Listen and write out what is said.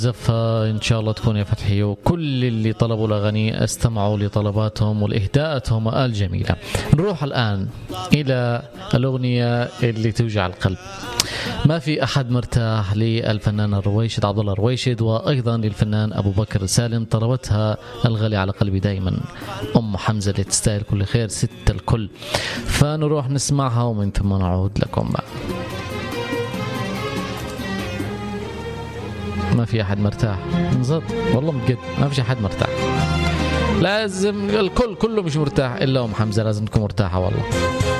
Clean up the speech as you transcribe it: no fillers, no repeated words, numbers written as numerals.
زفة إن شاء الله تكون يا فتحي، وكل اللي طلبوا الأغاني استمعوا لطلباتهم والإهداءاتهم الجميلة. نروح الآن إلى الأغنية اللي توجع القلب. ما في أحد مرتاح للفنان الرويشد عبد الله الرويشد، وأيضا للفنان أبو بكر سالم، طلبتها الغالي على قلبي دائما أم حمزة اللي تستاهل كل خير، ست الكل. فنروح نسمعها ومن ثم نعود لكم بقى. ما في أحد مرتاح نزد والله بجد، ما في أحد مرتاح، لازم الكل كله مش مرتاح إلا أم حمزة، لازم تكون مرتاحة والله.